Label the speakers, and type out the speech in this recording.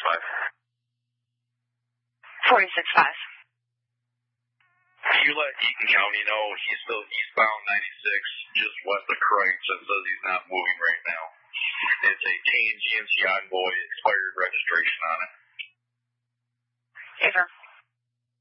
Speaker 1: 465.
Speaker 2: You let Eaton County know he's still eastbound 96, just west of Kreitz, and says he's not moving right now. It's a K&G Envoy expired registration on it.
Speaker 1: Favor.